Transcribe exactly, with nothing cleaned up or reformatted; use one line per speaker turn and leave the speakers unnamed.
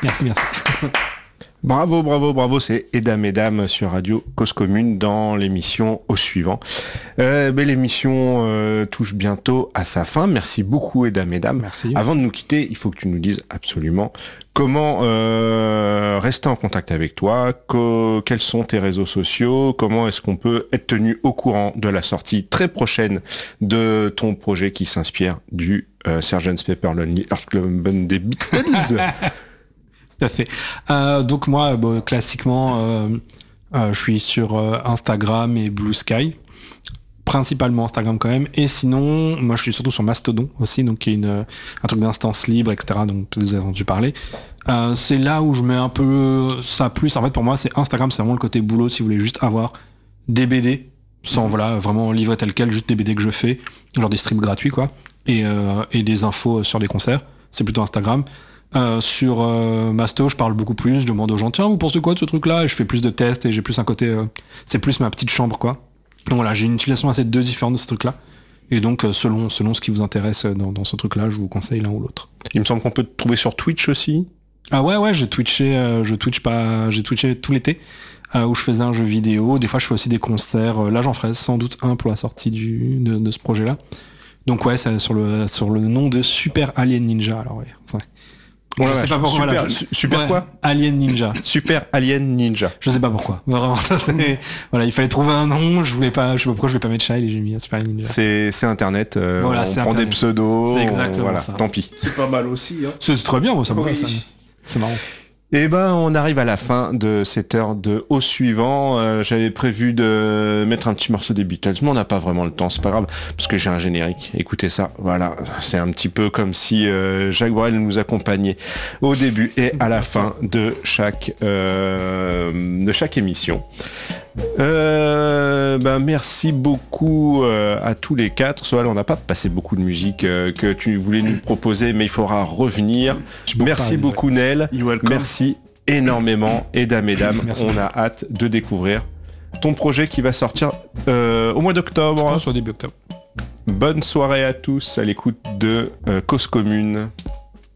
Merci, merci.
Bravo, bravo, bravo, c'est Eda Mesdames sur Radio Cause Commune dans l'émission Au Suivant. Euh, ben, l'émission euh, touche bientôt à sa fin. Merci beaucoup Eda Mesdames.
Merci.
Avant
merci.
de nous quitter, il faut que tu nous dises absolument comment euh, rester en contact avec toi, co- quels sont tes réseaux sociaux, comment est-ce qu'on peut être tenu au courant de la sortie très prochaine de ton projet qui s'inspire du euh, sergeant's Pepper Lonely Hearts Club Band des Beatles.
Tout à fait. Euh, donc moi, bon, classiquement, euh, euh, je suis sur euh, Instagram et Blue Sky. Principalement Instagram quand même. Et sinon, moi je suis surtout sur Mastodon aussi, donc qui est une, un truc d'instance libre, et cetera. Donc vous avez entendu parler. Euh, c'est là où je mets un peu ça plus. En fait, pour moi, c'est Instagram, c'est vraiment le côté boulot. Si vous voulez juste avoir des B D, sans voilà vraiment livrer tel quel, juste des B D que je fais, genre des streams gratuits quoi, et, euh, et des infos sur des concerts. C'est plutôt Instagram. Euh, sur euh, Masto, je parle beaucoup plus, je demande aux gens tiens vous pensez quoi de ce truc là, et je fais plus de tests et j'ai plus un côté euh, c'est plus ma petite chambre quoi. Donc voilà, j'ai une utilisation assez deux différente de ce truc là, et donc euh, selon selon ce qui vous intéresse dans, dans ce truc là, je vous conseille l'un ou l'autre.
Il me semble qu'on peut te trouver sur Twitch aussi.
Ah ouais ouais, j'ai twitché euh, je twitch pas j'ai twitché tout l'été euh, où je faisais un jeu vidéo, des fois je fais aussi des concerts, là j'en ferai sans doute un pour la sortie du de, de ce projet là. Donc ouais, c'est sur le sur le nom de Super Alien Ninja, alors ouais. C'est...
Bon,
je
là,
sais pas pourquoi.
super,
Voilà, je...
super
ouais,
quoi
Alien Ninja.
Super Alien Ninja.
Je sais pas pourquoi. Vraiment, ça, c'est... Voilà, il fallait trouver un nom. Je voulais pas. Je sais pas pourquoi je vais pas mettre Child et j'ai mis Super Alien Ninja.
C'est, c'est Internet. Euh,
voilà,
on
c'est
prend
Internet.
des pseudos.
C'est exactement
voilà,
ça.
Tant pis.
C'est pas mal aussi. Hein.
C'est, c'est très bien, moi, ça me
Oui.
va, ça. C'est marrant.
Eh ben, on arrive à la fin de cette heure de Au Suivant. Euh, j'avais prévu de mettre un petit morceau des Beatles, mais on n'a pas vraiment le temps, c'est pas grave, parce que j'ai un générique. Écoutez ça, voilà. C'est un petit peu comme si euh, Jacques Brel nous accompagnait au début et à la fin de chaque euh, de chaque émission. Euh, ben merci beaucoup euh, à tous les quatre. Soit on n'a pas passé beaucoup de musique euh, que tu voulais nous proposer, mais il faudra revenir. Merci beaucoup Nel. Merci énormément Eda Mesdames.
Merci.
On a hâte de découvrir ton projet qui va sortir euh, au mois d'octobre.
Je pense au début octobre.
Bonne soirée à tous à l'écoute de euh, Cause Commune.